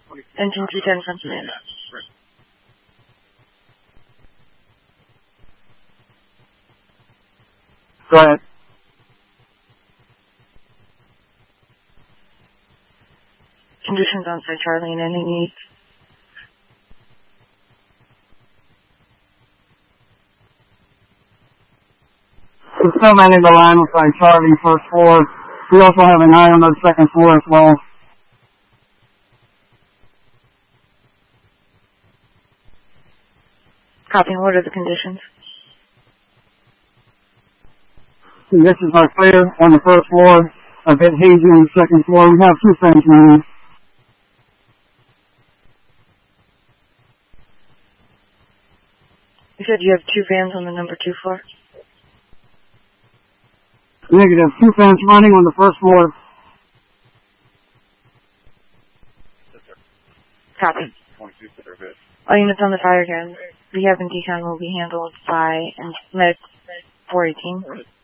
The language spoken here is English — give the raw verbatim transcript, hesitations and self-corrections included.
Engine two ten, Pennsylvania. Go ahead. Conditions on site, Charlie, and any needs. We're still manning the line with like Charlie, first floor. We also have an eye on the second floor as well. Copy, what are the conditions? Conditions are clear on the first floor, a bit hazy on the second floor. We have two fans running. You said you have two fans on the number two floor? Negative. Two fans running on the first floor. Copy. All units on the fire ground, rehab and decon will be handled by Med four eighteen.